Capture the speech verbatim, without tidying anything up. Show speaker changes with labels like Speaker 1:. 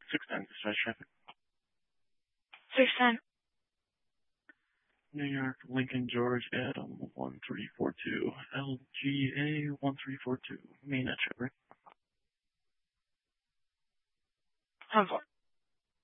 Speaker 1: six ten, dispatch traffic.
Speaker 2: six ten.
Speaker 1: New York, Lincoln, George, Adam, one three four two, L G A, one three four two, main at Shepherd.
Speaker 2: ten four.